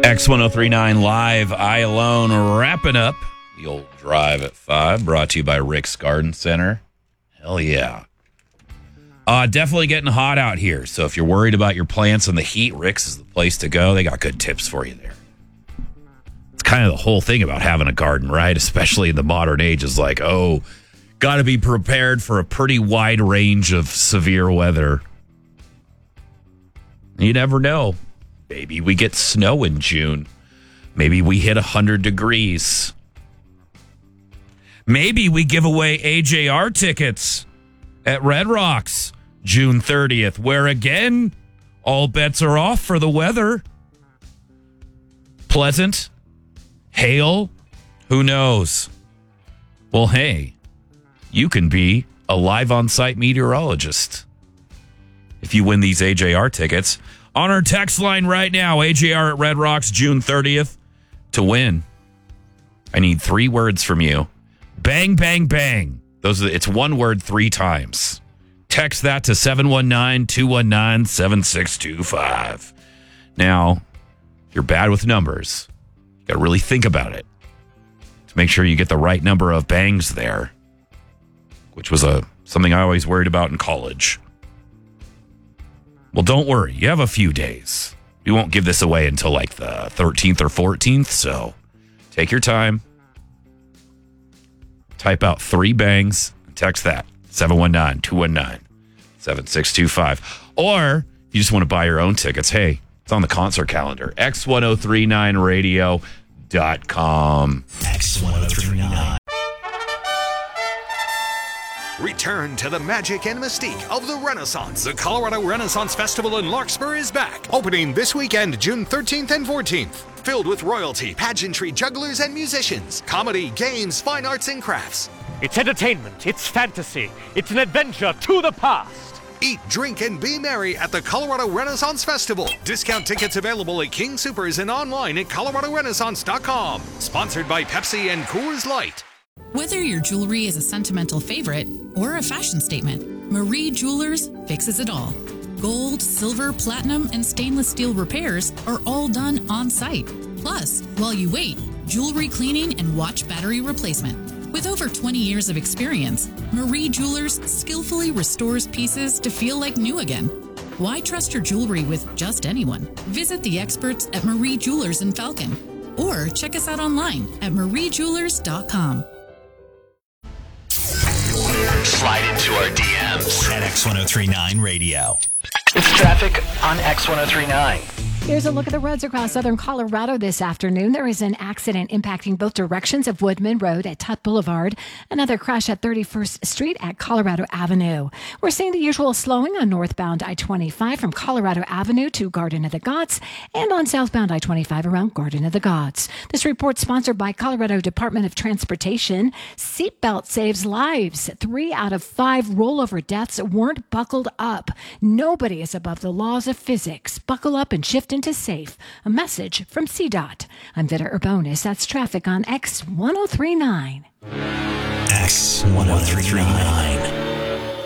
X1039 Live, I Alone, wrapping up the old drive at 5, brought to you by Rick's Garden Center. Hell yeah. Definitely getting hot out here, so if you're worried about your plants and the heat, Rick's is the place to go. They got good tips for you there. It's kind of the whole thing about having a garden, right? Especially in the modern age, is like, oh, got to be prepared for a pretty wide range of severe weather. You never know. Maybe we get snow in June. Maybe we hit 100 degrees. Maybe we give away AJR tickets at Red Rocks June 30th, where again, all bets are off for the weather. Pleasant? Hail? Who knows? Well, hey, you can be a live on-site meteorologist if you win these AJR tickets. On our text line right now, AJR at Red Rocks, June 30th, to win. I need 3 words from you. Bang, bang, bang. It's one word 3 times. Text that to 719-219-7625. Now, if you're bad with numbers, you got to really think about it to make sure you get the right number of bangs there, which was something I always worried about in college. Well, don't worry. You have a few days. We won't give this away until like the 13th or 14th, so take your time. Type out 3 bangs. Text that, 719-219-7625. Or if you just want to buy your own tickets, hey, it's on the concert calendar. X1039radio.com. X1039. Return to the magic and mystique of the Renaissance. The Colorado Renaissance Festival in Larkspur is back, opening this weekend, June 13th and 14th. Filled with royalty, pageantry, jugglers, and musicians, comedy, games, fine arts, and crafts. It's entertainment, it's fantasy, it's an adventure to the past. Eat, drink, and be merry at the Colorado Renaissance Festival. Discount tickets available at King Soopers and online at coloradorenaissance.com. Sponsored by Pepsi and Coors Light. Whether your jewelry is a sentimental favorite or a fashion statement, Marie Jewelers fixes it all. Gold, silver, platinum, and stainless steel repairs are all done on site. Plus, while you wait, jewelry cleaning and watch battery replacement. With over 20 years of experience, Marie Jewelers skillfully restores pieces to feel like new again. Why trust your jewelry with just anyone? Visit the experts at Marie Jewelers in Falcon or check us out online at mariejewelers.com. Slide into our DMs at X1039 Radio. It's traffic on X1039. Here's a look at the roads across southern Colorado this afternoon. There is an accident impacting both directions of Woodman Road at Tutt Boulevard. Another crash at 31st Street at Colorado Avenue. We're seeing the usual slowing on northbound I-25 from Colorado Avenue to Garden of the Gods and on southbound I-25 around Garden of the Gods. This report sponsored by Colorado Department of Transportation. Seatbelt saves lives. 3 out of 5 rollover deaths weren't buckled up. Nobody is above the laws of physics. Buckle up and shift into safe. A message from CDOT. I'm Vida Urbonis. That's traffic on X1039. X1039.